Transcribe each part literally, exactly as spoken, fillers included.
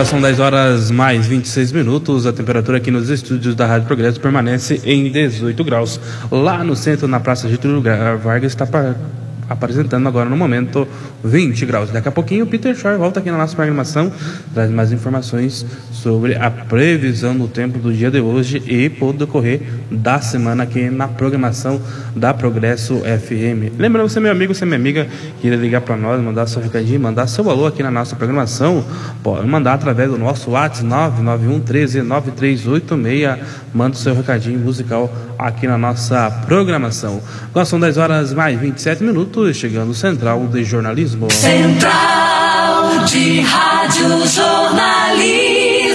são dez horas mais vinte e seis minutos. A temperatura aqui nos estúdios da Rádio Progresso permanece em dezoito graus. Lá no centro, na Praça Getúlio Vargas, está para... apresentando agora no momento vinte graus. Daqui a pouquinho o Peter Shore volta aqui na nossa programação, traz mais informações sobre a previsão do tempo do dia de hoje e por decorrer da semana aqui na programação da Progresso F M. Lembrando você, meu amigo, você minha amiga, queira ligar para nós, mandar seu recadinho, mandar seu alô aqui na nossa programação, pode mandar através do nosso WhatsApp nove nove um um três nove três oito seis, manda o seu recadinho musical aqui na nossa programação. Agora são dez horas mais vinte e sete minutos, chegando Central de Jornalismo. Central de Rádio Jornalismo.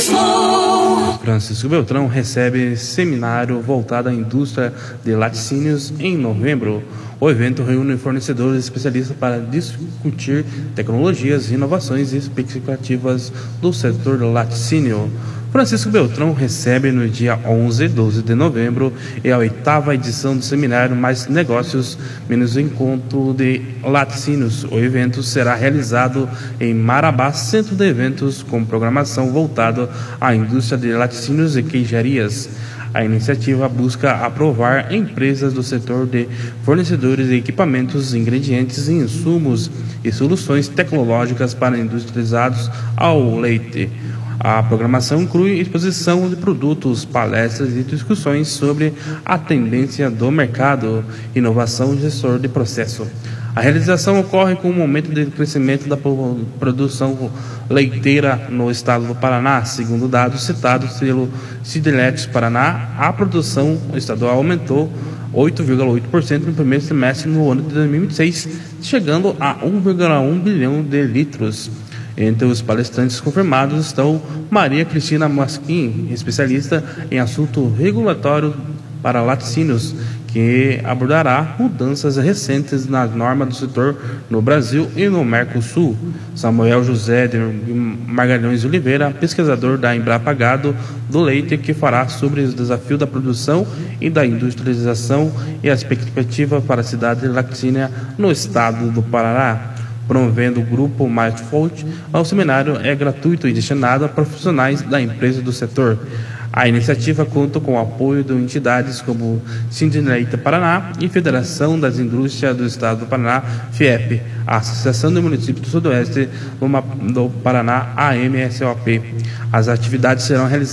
Francisco Beltrão recebe seminário voltado à indústria de laticínios em novembro. O evento reúne fornecedores e especialistas para discutir tecnologias, inovações e expectativas do setor do laticínio. Francisco Beltrão recebe no dia onze e doze de novembro e a oitava edição do seminário Mais Negócios menos Encontro de Laticínios. O evento será realizado em Marabá, centro de eventos com programação voltada à indústria de laticínios e queijarias. A iniciativa busca aprovar empresas do setor de fornecedores de equipamentos, ingredientes, insumos e soluções tecnológicas para industrializados ao leite. A programação inclui exposição de produtos, palestras e discussões sobre a tendência do mercado, inovação e gestor de processo. A realização ocorre com um momento de crescimento da produção leiteira no estado do Paraná. Segundo dados citados pelo Cideletes Paraná, a produção estadual aumentou oito vírgula oito por cento no primeiro semestre no ano de dois mil e vinte e seis, chegando a um vírgula um bilhão de litros. Entre os palestrantes confirmados estão Maria Cristina Masquim, especialista em assunto regulatório para laticínios, que abordará mudanças recentes nas normas do setor no Brasil e no Mercosul. Samuel José de Margalhões de Oliveira, pesquisador da Embrapa Gado do Leite, que fará sobre os desafios da produção e da industrialização e a expectativa para a cidade de laticínia no estado do Paraná. Promovendo o grupo Mais Forte, o seminário é gratuito e destinado a profissionais da empresa do setor. A iniciativa conta com o apoio de entidades como Sindileita Paraná e Federação das Indústrias do Estado do Paraná, FIEP, a Associação do Município do Sudoeste do Paraná, A M S O P. As atividades serão realizadas